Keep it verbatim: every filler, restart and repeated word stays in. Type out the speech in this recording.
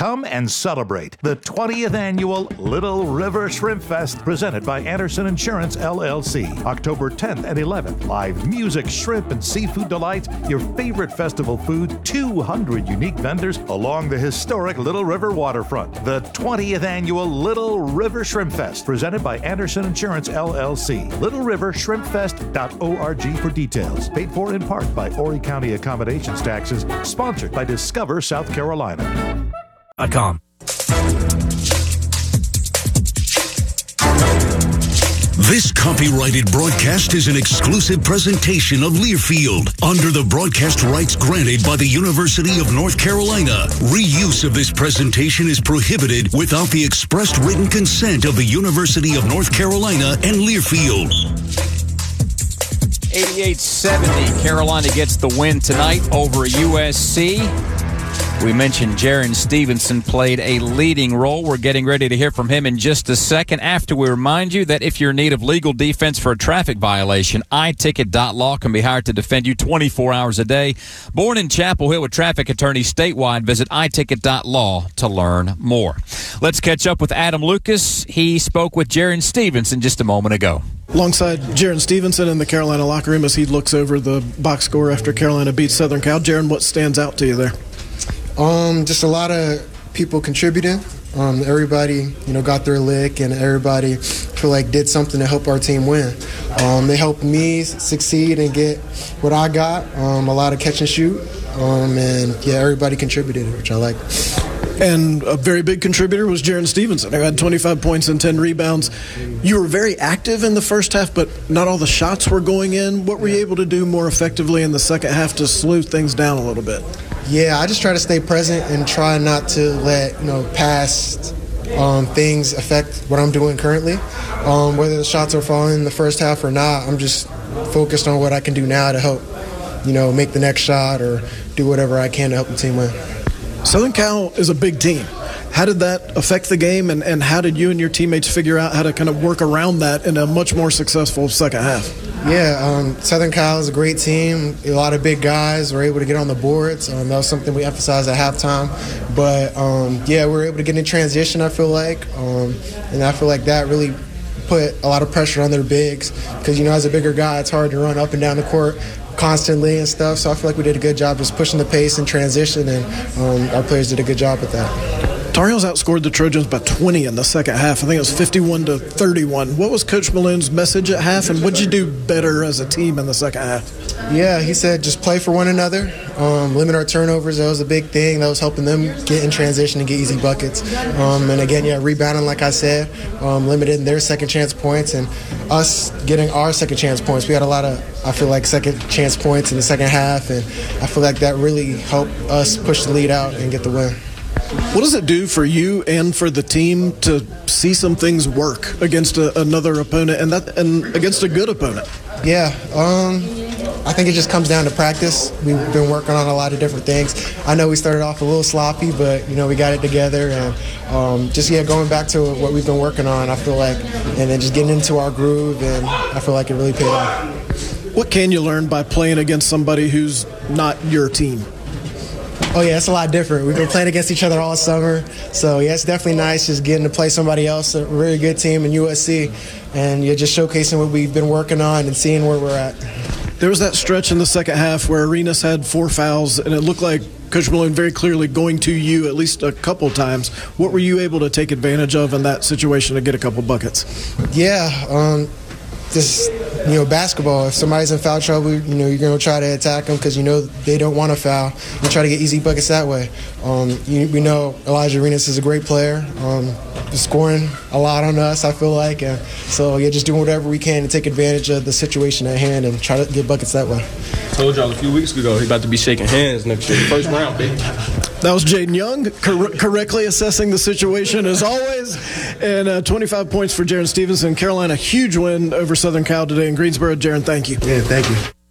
Come and celebrate the twentieth annual Little River Shrimp Fest presented by Anderson Insurance, L L C. October tenth and eleventh, live music, shrimp, and seafood delights, your favorite festival food, two hundred unique vendors along the historic Little River waterfront. The twentieth annual Little River Shrimp Fest presented by Anderson Insurance, L L C. little river shrimp fest dot org for details. Paid for in part by Horry County Accommodations Taxes. Sponsored by Discover South Carolina. .com. This copyrighted broadcast is an exclusive presentation of Learfield under the broadcast rights granted by the University of North Carolina. Reuse of this presentation is prohibited without the expressed written consent of the University of North Carolina and Learfield. eighty-eight seventy, Carolina gets the win tonight over U S C. We mentioned Jaron Stevenson played a leading role. We're getting ready to hear from him in just a second after we remind you that if you're in need of legal defense for a traffic violation, i ticket dot law can be hired to defend you twenty-four hours a day. Born in Chapel Hill with traffic attorneys statewide, visit i ticket dot law to learn more. Let's catch up with Adam Lucas. He spoke with Jaron Stevenson just a moment ago. Alongside Jaron Stevenson in the Carolina locker room as he looks over the box score after Carolina beats Southern Cal. Jaron, what stands out to you there? Um, just a lot of people contributing. Um, everybody, you know, got their lick, and everybody feel like did something to help our team win. Um, they helped me succeed and get what I got. Um, a lot of catch and shoot, um, and yeah, everybody contributed, which I like. And a very big contributor was Jaron Stevenson, who had twenty-five points and ten rebounds. You were very active in the first half, but not all the shots were going in. What were you able to do more effectively in the second half to slow things down a little bit? Yeah, I just try to stay present and try not to let, you know, past um, things affect what I'm doing currently. Um, whether the shots are falling in the first half or not, I'm just focused on what I can do now to help, you know, make the next shot or do whatever I can to help the team win. Southern Cal is a big team. How did that affect the game, and, and how did you and your teammates figure out how to kind of work around that in a much more successful second half? Yeah, um, Southern Cal is a great team. A lot of big guys were able to get on the boards. Um, that was something we emphasized at halftime. But, um, yeah, we were able to get in transition, I feel like. Um, and I feel like that really put a lot of pressure on their bigs because, you know, as a bigger guy, it's hard to run up and down the court constantly and stuff. So I feel like we did a good job just pushing the pace and transition, and um, our players did a good job with that. Tar Heels outscored the Trojans by twenty in the second half. I think it was fifty-one to thirty-one. What was Coach Malone's message at half, and what did you do better as a team in the second half? Yeah, he said just play for one another, um, limit our turnovers. That was a big thing. That was helping them get in transition and get easy buckets. Um, and again, yeah, rebounding, like I said, um, limiting their second chance points and us getting our second chance points. We had a lot of, I feel like, second chance points in the second half, and I feel like that really helped us push the lead out and get the win. What does it do for you and for the team to see some things work against a, another opponent and that and against a good opponent? Yeah, um, I think it just comes down to practice. We've been working on a lot of different things. I know we started off a little sloppy, but, you know, we got it together. And um, just, yeah, going back to what we've been working on, I feel like, and then just getting into our groove, and I feel like it really paid off. What can you learn by playing against somebody who's not your team? Oh, yeah, it's a lot different. We've been playing against each other all summer. So, yeah, it's definitely nice just getting to play somebody else, a really good team in U S C, and you're just showcasing what we've been working on and seeing where we're at. There was that stretch in the second half where Arenas had four fouls, and it looked like Coach Malone very clearly going to you at least a couple times. What were you able to take advantage of in that situation to get a couple buckets? Yeah, um, just, you know, basketball. If somebody's in foul trouble, you know, you're going to try to attack them because you know they don't want to foul and try to get easy buckets that way. Um, you, we know Elijah Arenas is a great player, um, scoring a lot on us, I feel like. And so, yeah, just doing whatever we can to take advantage of the situation at hand and try to get buckets that way. Told y'all a few weeks ago he's about to be shaking hands next year. First round, baby. That was Jaden Young cor- correctly assessing the situation as always. And uh, twenty-five points for Jaron Stevenson. Carolina, huge win over Southern Cal today in Greensboro. Jaron, thank you. Yeah, thank you.